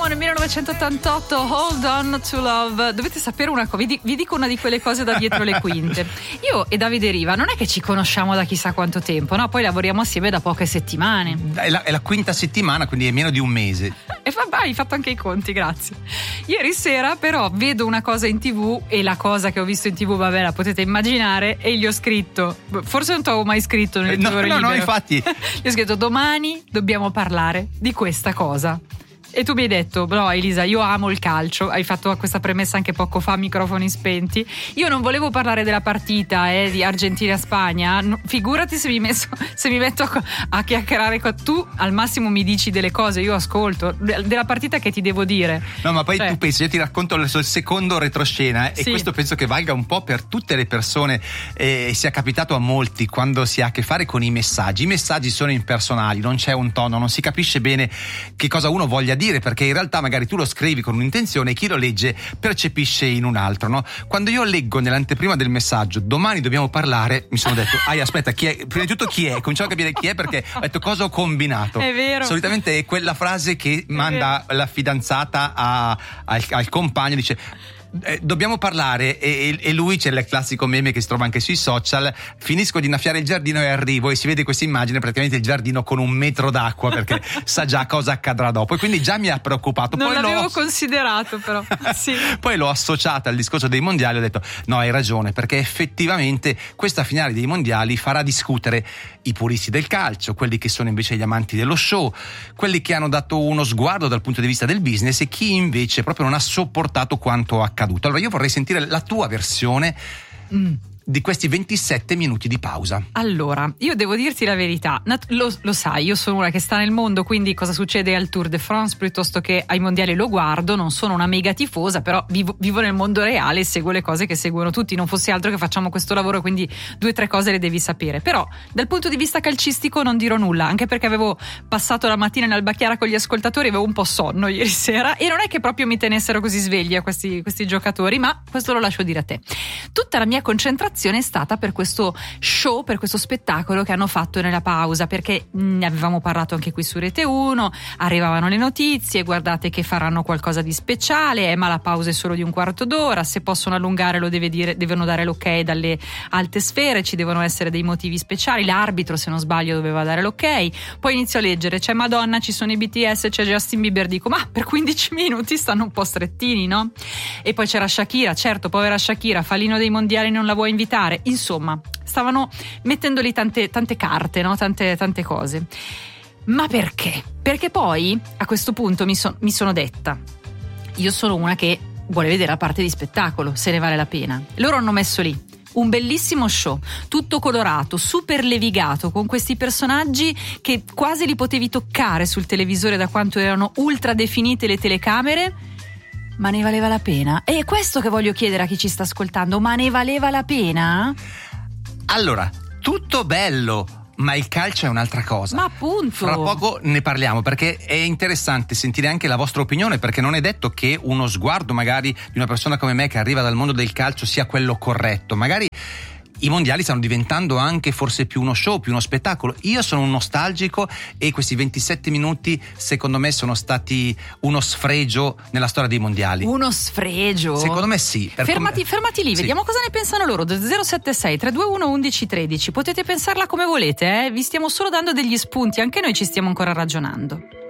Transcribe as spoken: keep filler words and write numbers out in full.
Siamo nel millenovecentottantotto, Hold On to Love. Dovete sapere una cosa, vi, vi dico una di quelle cose da dietro le quinte. Io e Davide Riva non è che ci conosciamo da chissà quanto tempo, no? Poi lavoriamo assieme da poche settimane. È la, è la quinta settimana, quindi è meno di un mese. E fa, vai, hai fatto anche i conti, grazie. Ieri sera però vedo una cosa in tv e la cosa che ho visto in tv, vabbè, la potete immaginare, e gli ho scritto, forse non ti avevo mai scritto nel no, tuo ore no, libero. no, infatti. Gli ho scritto: domani dobbiamo parlare di questa cosa. E tu mi hai detto: no Elisa, io amo il calcio. Hai fatto questa premessa anche poco fa, microfoni spenti. Io non volevo parlare della partita eh, di Argentina-Spagna. No, figurati se mi, messo, se mi metto a, a chiacchierare con tu. Al massimo mi dici delle cose, io ascolto. Della partita che ti devo dire. No, ma poi cioè, tu pensi, io ti racconto il secondo retroscena eh, sì. E questo penso che valga un po' per tutte le persone, e eh, sia capitato a molti quando si ha a che fare con i messaggi. I messaggi sono impersonali, non c'è un tono, non si capisce bene che cosa uno voglia dire, perché in realtà magari tu lo scrivi con un'intenzione e chi lo legge percepisce in un altro, no? Quando io leggo nell'anteprima del messaggio domani dobbiamo parlare, mi sono detto ah aspetta, chi è? Prima di tutto chi è? Cominciamo a capire chi è, perché ho detto cosa ho combinato. È vero. Solitamente è quella frase che manda la fidanzata a, al, al compagno, dice Eh, dobbiamo parlare, e, e lui, c'è il classico meme che si trova anche sui social: finisco di innaffiare il giardino e arrivo, e si vede questa immagine, praticamente il giardino con un metro d'acqua, perché sa già cosa accadrà dopo, e quindi già mi ha preoccupato. Non poi l'avevo l'ho... considerato però sì. Poi l'ho associata al discorso dei mondiali, ho detto no, hai ragione, perché effettivamente questa finale dei mondiali farà discutere i puristi del calcio, quelli che sono invece gli amanti dello show, quelli che hanno dato uno sguardo dal punto di vista del business, e chi invece proprio non ha sopportato quanto accaduto. Allora io vorrei sentire la tua versione mm. di questi ventisette minuti di pausa. Allora, io devo dirti la verità, lo, lo sai, io sono una che sta nel mondo, quindi cosa succede al Tour de France piuttosto che ai mondiali lo guardo. Non sono una mega tifosa, però vivo, vivo nel mondo reale e seguo le cose che seguono tutti. Non fosse altro che facciamo questo lavoro, quindi due o tre cose le devi sapere. Però dal punto di vista calcistico non dirò nulla, anche perché avevo passato la mattina in Albacchiara con gli ascoltatori, avevo un po' sonno ieri sera, e non è che proprio mi tenessero così svegli a questi, questi giocatori, ma questo lo lascio dire a te. Tutta la mia concentrazione è stata per questo show, per questo spettacolo che hanno fatto nella pausa, perché ne avevamo parlato anche qui su Rete uno, arrivavano le notizie, guardate che faranno qualcosa di speciale, eh, ma la pausa è solo di un quarto d'ora, se possono allungare lo deve dire, devono dare l'ok dalle alte sfere, ci devono essere dei motivi speciali, l'arbitro se non sbaglio doveva dare l'ok. Poi inizio a leggere, c'è Madonna, ci sono i B T S, c'è Justin Bieber, dico ma per quindici minuti stanno un po' strettini, no? E poi c'era Shakira, certo, povera Shakira, falino dei mondiali non la vuoi invitare. Insomma, stavano mettendoli tante, tante carte, no? Tante, tante cose. Ma perché? Perché poi a questo punto mi, so, mi sono detta, io sono una che vuole vedere la parte di spettacolo, se ne vale la pena. Loro hanno messo lì un bellissimo show, tutto colorato, super levigato, con questi personaggi che quasi li potevi toccare sul televisore da quanto erano ultra definite le telecamere. Ma ne valeva la pena? E è questo che voglio chiedere a chi ci sta ascoltando: ma ne valeva la pena? Allora, tutto bello, ma il calcio è un'altra cosa. Ma appunto. Fra poco ne parliamo, perché è interessante sentire anche la vostra opinione, perché non è detto che uno sguardo magari di una persona come me che arriva dal mondo del calcio sia quello corretto. Magari i mondiali stanno diventando anche forse più uno show, più uno spettacolo. Io sono un nostalgico, e questi ventisette minuti secondo me sono stati uno sfregio nella storia dei mondiali. Uno sfregio? Secondo me sì. Fermati, com- fermati lì, sì. Vediamo cosa ne pensano loro. zero sette sei tre due uno uno uno tredici. Potete pensarla come volete, eh? Vi stiamo solo dando degli spunti, anche noi ci stiamo ancora ragionando.